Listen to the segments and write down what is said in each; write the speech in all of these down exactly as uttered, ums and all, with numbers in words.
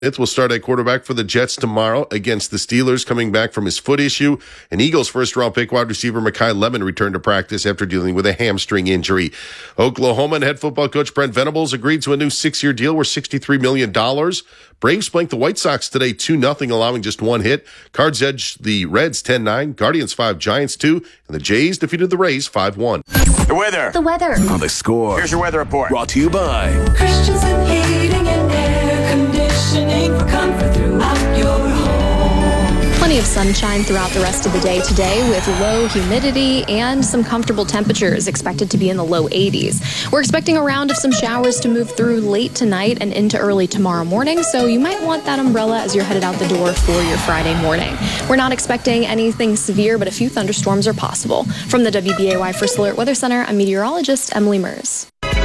It will start at quarterback for the Jets tomorrow against the Steelers, coming back from his foot issue. And Eagles first-round pick wide receiver Mekhi Lemon returned to practice after dealing with a hamstring injury. Oklahoma and head football coach Brent Venables agreed to a new six-year deal worth sixty-three million dollars. Braves blanked the White Sox today two nothing, allowing just one hit. Cards edged the Reds ten nine, Guardians five, Giants two, and the Jays defeated the Rays five one. The weather. The weather. On The Score. Here's your weather report. Brought to you by Christensen Heating and Air Conditioning for comfort throughout your home. Plenty of sunshine throughout the rest of the day today with low humidity and some comfortable temperatures expected to be in the low eighties. We're expecting a round of some showers to move through late tonight and into early tomorrow morning, so you might want that umbrella as you're headed out the door for your Friday morning. We're not expecting anything severe, but a few thunderstorms are possible. From the W B A Y First Alert Weather Center, I'm meteorologist Emily Mers.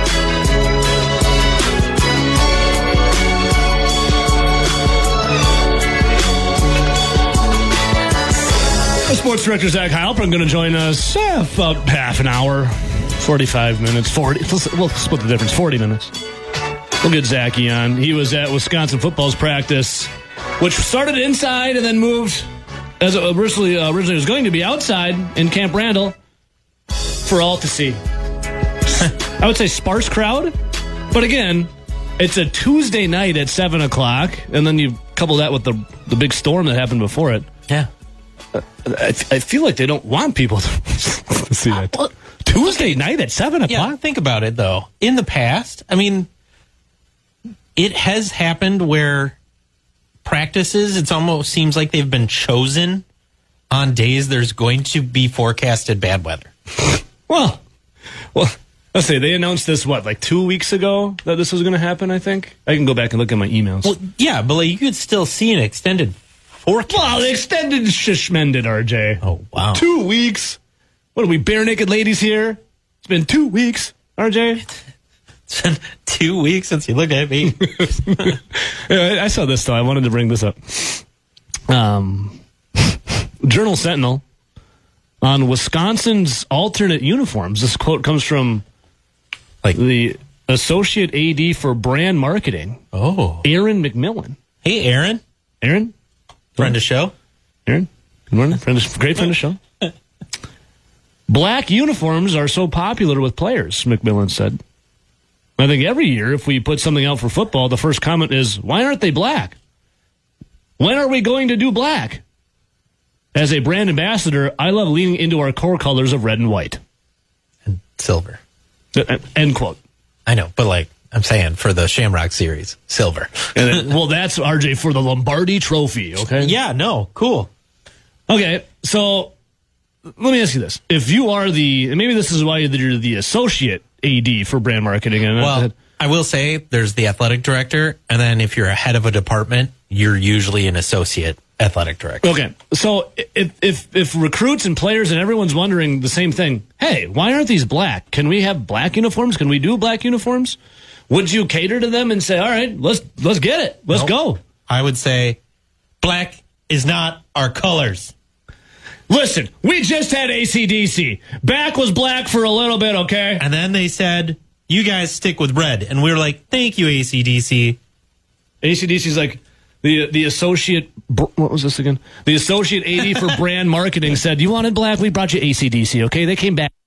Sports Director Zach Heilprin going to join us eh, about half an hour, forty-five minutes, forty. We'll split the difference, forty minutes. We'll get Zachy on. He was at Wisconsin football's practice, which started inside and then moved, as it originally, uh, originally was going to be, outside in Camp Randall for all to see. I would say sparse crowd, but again, it's a Tuesday night at seven o'clock, and then you couple that with the the big storm that happened before it. Yeah. I, I feel like they don't want people to see that. Well, Tuesday night at seven o'clock? Yeah, think about it, though. In the past, I mean, it has happened where practices, it almost seems like they've been chosen on days there's going to be forecasted bad weather. Well, well, let's say they announced this, what, like two weeks ago that this was going to happen, I think? I can go back and look at my emails. Well, yeah, but like, you could still see an extended forecast. Well, the extended shishmended, R J. Oh, wow. Two weeks. What are we, bare naked ladies here? It's been two weeks, R J. It's been two weeks since you looked at me. Yeah, I saw this, though. I wanted to bring this up. Um, Journal Sentinel on Wisconsin's alternate uniforms. This quote comes from like the Associate A D for Brand Marketing, Oh. Aaron McMillan. Hey, Aaron. Aaron? Friend of the show. Aaron? Good morning. Friend of, great friend of the show. Black uniforms are so popular with players, McMillan said. I think every year, if we put something out for football, the first comment is, why aren't they black? When are we going to do black? As a brand ambassador, I love leaning into our core colors of red and white. And silver. Uh, End quote. I know, but like, I'm saying for the Shamrock series, silver. And then, well, that's, R J, for the Lombardi Trophy, okay? Yeah, no, cool. Okay, so let me ask you this. If you are the, and maybe this is why you're the associate A D for brand marketing. And well, I will say there's the athletic director, and then if you're a head of a department, you're usually an associate athletic director. Okay, so if, if, if recruits and players and everyone's wondering the same thing, hey, why aren't these black? Can we have black uniforms? Can we do black uniforms? Would you cater to them and say, all right, let's let's get it. Let's Nope. go. I would say black is not our colors. Listen, we just had A C D C. Back was black for a little bit, okay? And then they said, you guys stick with red. And we were like, thank you, A C D C. A C D C's like, the the associate, what was this again? The associate A D for brand marketing said, you wanted black, we brought you A C D C, okay? They came back.